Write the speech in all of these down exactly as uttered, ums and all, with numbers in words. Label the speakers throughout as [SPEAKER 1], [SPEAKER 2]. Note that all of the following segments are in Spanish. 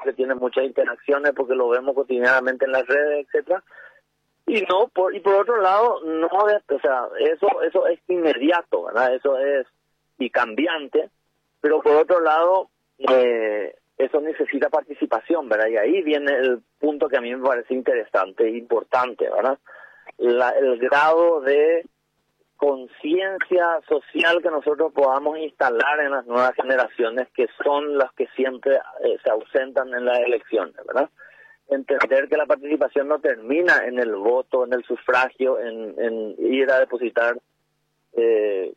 [SPEAKER 1] porque tiene muchas interacciones, porque lo vemos cotidianamente en las redes, etcétera. Y no, por, y por otro lado, no, o sea, eso, eso es inmediato, ¿verdad? Eso es y cambiante, pero por otro lado, eh, eso necesita participación, ¿verdad? Y ahí viene el punto que a mí me parece interesante e importante, ¿verdad? La, el grado de conciencia social que nosotros podamos instalar en las nuevas generaciones, que son las que siempre eh, se ausentan en las elecciones, ¿verdad? Entender que la participación no termina en el voto, en el sufragio, en, en ir a depositar eh,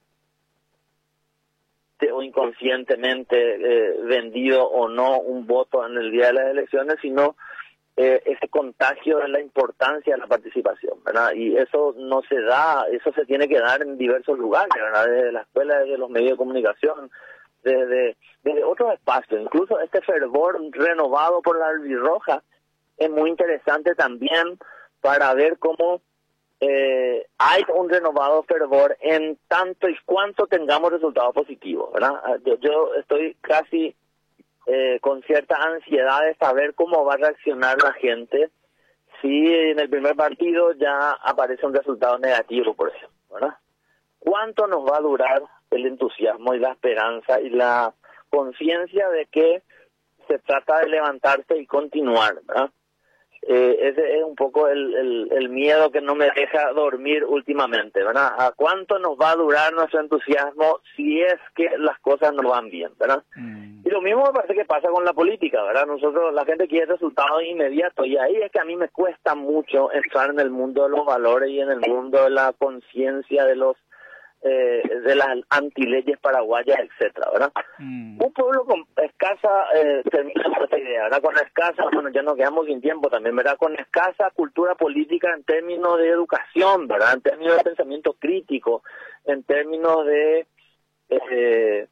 [SPEAKER 1] o inconscientemente eh, vendido o no un voto en el día de las elecciones, sino eh, ese contagio de la importancia de la participación, ¿verdad? Y eso no se da, eso se tiene que dar en diversos lugares, ¿verdad? Desde la escuela, desde los medios de comunicación, desde, desde otros espacios. Incluso este fervor renovado por la albirroja es muy interesante también para ver cómo eh, hay un renovado fervor en tanto y cuanto tengamos resultados positivos, ¿verdad? Yo, yo estoy casi eh, con cierta ansiedad de saber cómo va a reaccionar la gente si en el primer partido ya aparece un resultado negativo, por ejemplo, ¿verdad? ¿Cuánto nos va a durar el entusiasmo y la esperanza y la conciencia de que se trata de levantarse y continuar, ¿verdad? Eh, ese es un poco el, el, el miedo que no me deja dormir últimamente, ¿verdad? ¿A cuánto nos va a durar nuestro entusiasmo si es que las cosas no van bien, ¿verdad? Mm. Y lo mismo me parece que pasa con la política, ¿verdad? Nosotros, la gente quiere resultados inmediatos, y ahí es que a mí me cuesta mucho entrar en el mundo de los valores y en el mundo de la conciencia de los Eh, de las antileyes paraguayas, etcétera, ¿verdad? Mm. Un pueblo con escasa, eh, termina con esta idea, ¿verdad? Con escasa, bueno, ya nos quedamos sin tiempo también, ¿verdad? Con escasa cultura política en términos de educación, ¿verdad? En términos de pensamiento crítico, en términos de eh,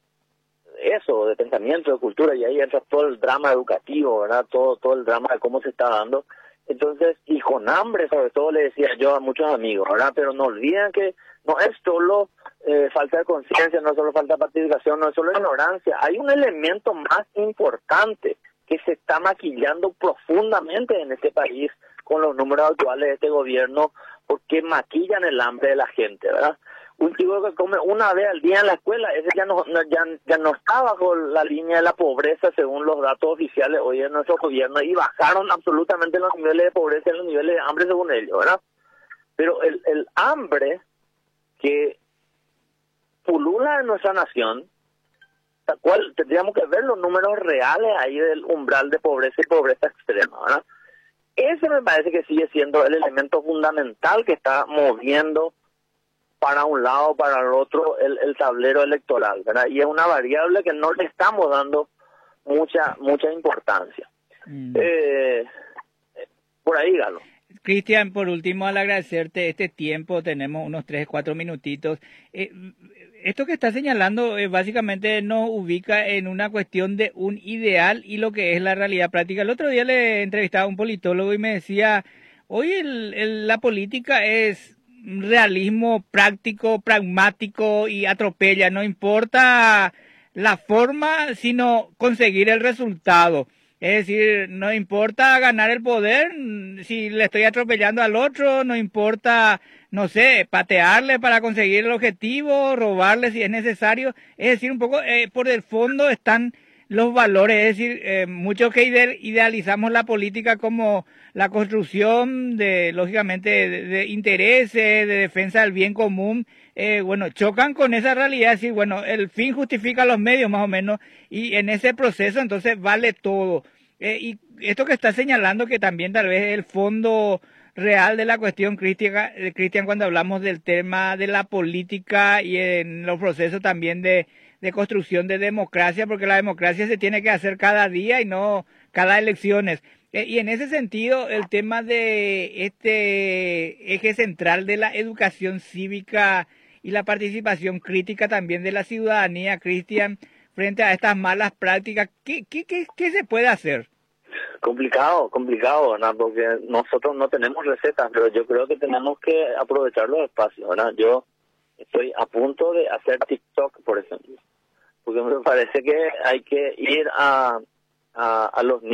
[SPEAKER 1] eso, de pensamiento, de cultura, y ahí entra todo el drama educativo, ¿verdad? Todo, todo el drama de cómo se está dando. Entonces, y con hambre, sobre todo, le decía yo a muchos amigos, ¿verdad? Pero no olviden que no es solo eh, falta de conciencia, no es solo falta de participación, no es solo ignorancia. Hay un elemento más importante que se está maquillando profundamente en este país con los números actuales de este gobierno, porque maquillan el hambre de la gente, ¿verdad? Un chico que come una vez al día en la escuela, ese ya no, no ya, ya no está bajo la línea de la pobreza según los datos oficiales hoy en nuestro gobierno, y bajaron absolutamente los niveles de pobreza y los niveles de hambre según ellos, ¿verdad? Pero el, el hambre que pulula en nuestra nación, tal cual tendríamos que ver los números reales ahí del umbral de pobreza y pobreza extrema, ¿verdad? Ese me parece que sigue siendo el elemento fundamental que está moviendo para un lado, para el otro, el, el tablero electoral, ¿verdad? Y es una variable que no le estamos dando mucha mucha importancia. Mm. Eh, por ahí, Galo.
[SPEAKER 2] Cristian, por último, al agradecerte este tiempo, tenemos unos tres, cuatro minutitos. Eh, esto que está señalando eh, básicamente nos ubica en una cuestión de un ideal y lo que es la realidad práctica. El otro día le entrevistaba a un politólogo y me decía, hoy el, el, la política es realismo práctico, pragmático y atropella, no importa la forma, sino conseguir el resultado. Es decir, no importa ganar el poder, si le estoy atropellando al otro, no importa, no sé, patearle para conseguir el objetivo, robarle si es necesario. Es decir, un poco eh, por el fondo están los valores, es decir, eh, muchos que ide idealizamos la política como la construcción de, lógicamente, de, de intereses, de defensa del bien común, eh, bueno, chocan con esa realidad, es decir, bueno, el fin justifica los medios más o menos, y en ese proceso entonces vale todo. Eh, y esto que está señalando que también tal vez el fondo real de la cuestión, Cristian, Cristian, cuando hablamos del tema de la política y en los procesos también de de construcción de democracia, porque la democracia se tiene que hacer cada día y no cada elecciones. Eh, y en ese sentido, el tema de este eje central de la educación cívica y la participación crítica también de la ciudadanía, Cristian, frente a estas malas prácticas, ¿qué, qué, qué, qué se puede hacer?
[SPEAKER 1] Complicado, complicado, ¿verdad? Porque nosotros no tenemos recetas, pero yo creo que tenemos que aprovechar los espacios, ¿verdad? Yo estoy a punto de hacer TikTok, por ejemplo, porque me parece que hay que ir a, a, a los niños